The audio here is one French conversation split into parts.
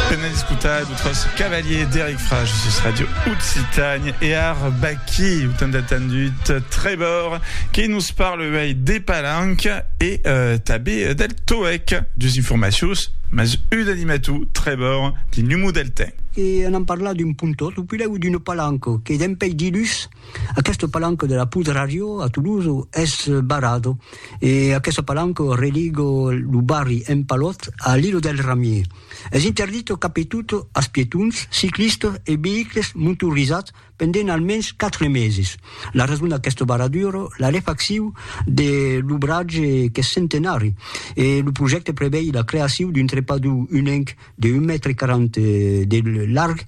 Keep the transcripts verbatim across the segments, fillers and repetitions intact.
Pena discutat d'outros cavalier d'Eric Frage sur Radio Occitanie et ar baki outan datandut Trébor qui nous parle des palanques et euh, tabé del toec dus informatius mas ud animatu Trébor di numu del ten. E on parla d'un puntot, oppure d'une palanco, che d'un pei di lus, a questo palanco della Pudrario a Toulouse es barado, e a questo palanco religo l'Ubari en Palot a l'Ilo del Ramier. Es interdito capituto a spietuns, ciclistes e vehicles motorisats pendent almens quatre meses. La ragione a questo baraduro, la refaxiu de l'ouvrage che è centenari, e il progetto prevede la creazione d'un trepado unique de un mètre quarante de larg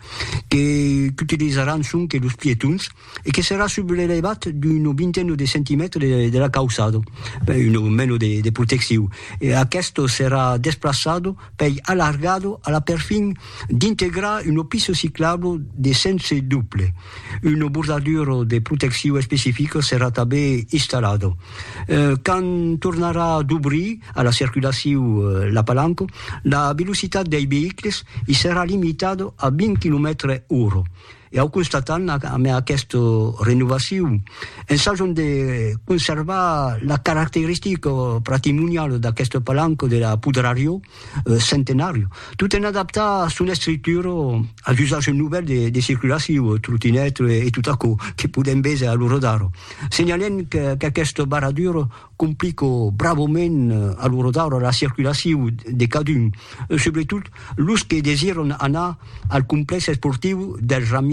che utilizzeranno anche los pietuns e che sarà sollevata di un vinteno di centimetri della calçado, un meno di, di protezione. E a questo sarà desplazato per allargato alla perfin di integrare un piso ciclabile di sense duple. Un bordaduro di protezione specifico sarà també installato. Eh, quand tornerà d'obrir alla circolazione eh, la palanca, la velocità dei veicoli sarà limitata a venti chilometri orari. E ho constatat a questa rinnovazione, in di conservare la caratteristica patrimoniale di questo palanco della Pudrario eh, centenario. Tutto è adattato sulla struttura all'usaggio nuovo di, di circolazione, trottinette e tutto ciò che può invece a loro dare. Segnalando che, che questo baraduro complica bravamente a loro dare la circolazione di cadun, soprattutto los che desiderano andare al complesso sportivo del Ramier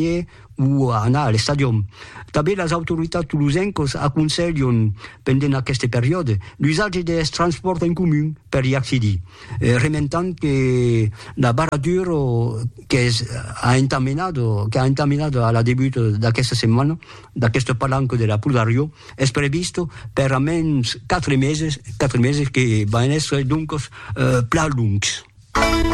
o anar al stadium. També les autoritats toulousenques aconsellen, pendent aquesta periode, l'usatge del transport en comú per hi accedir, eh, rementant que la baradura que ha entaminado, que ha entaminado a la debut d'aquesta setmana, d'aquest palanco de la Pudrario, és previsto per almenys quatre mesos, quatre mesos que van ser donc eh, pla lungs.